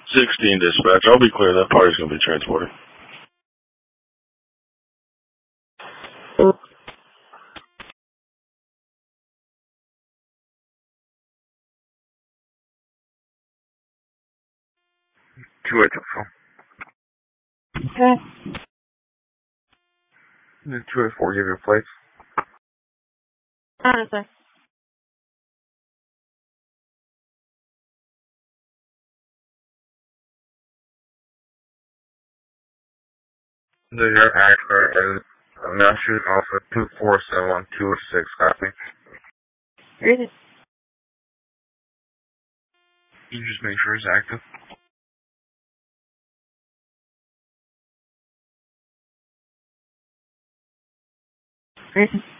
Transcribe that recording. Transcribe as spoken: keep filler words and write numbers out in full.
sixteen dispatch. I'll be clear. That party's going to be transported. two eight four. Okay. two eight four, give your plates. Got it, sir. Your actor is Massachusetts Alpha two four seven one two six, copy. Read it. You just make sure it's active. Read it.